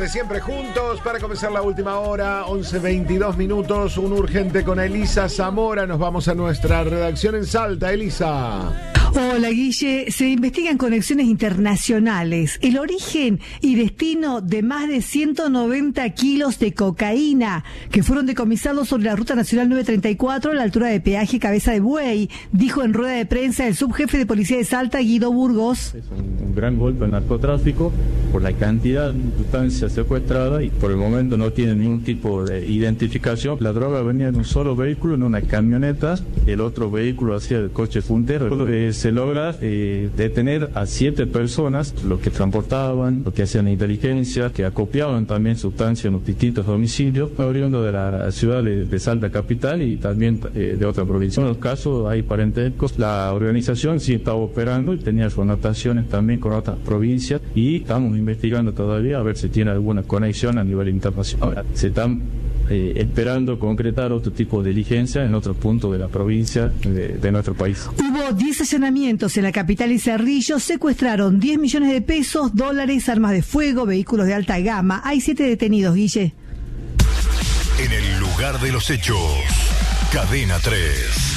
de Siempre Juntos para comenzar la última hora, 11:22 minutos, un urgente con Elisa Zamora. Nos vamos a nuestra redacción en Salta. Elisa. Hola, Guille. Se investigan conexiones internacionales, el origen y destino de más de 190 kilos de cocaína que fueron decomisados sobre la Ruta Nacional 934 a la altura de peaje Cabeza de Buey, dijo en rueda de prensa el subjefe de policía de Salta, Guido Burgos. Es un gran golpe al narcotráfico por la cantidad de sustancias secuestradas y por el momento no tiene ningún tipo de identificación. La droga venía en un solo vehículo, en una camioneta, el otro vehículo hacía el coche puntero. Se logra detener a 7 personas, los que transportaban, los que hacían inteligencia, que acopiaban también sustancias en los distintos domicilios, oriundo de la ciudad de Salta capital y también de otra provincia. En los casos hay parentescos. La organización sí estaba operando y tenía connotaciones también con otras provincias y estamos investigando todavía a ver si tiene alguna conexión a nivel internacional. Se están esperando concretar otro tipo de diligencia en otro punto de la provincia de nuestro país. Hubo 10 allanamientos en la capital y Cerrillo, secuestraron 10 millones de pesos, dólares, armas de fuego, vehículos de alta gama. Hay 7 detenidos, Guille. En el lugar de los hechos, Cadena 3.